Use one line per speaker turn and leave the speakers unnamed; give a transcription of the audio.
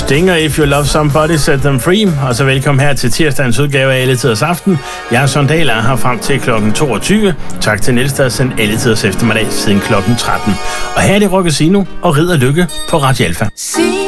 Stinger, If You Love Somebody, Set Them Free. Og så velkommen her til tirsdagens udgave af Alle Tiders Aften. Jeg er Søren Dahl, her frem til kl. 22. Tak til Niels, der har sendt Alle Tiders eftermiddag siden kl. 13. Og her er det Rock Casino og Ridder Lykke på Radio Alfa.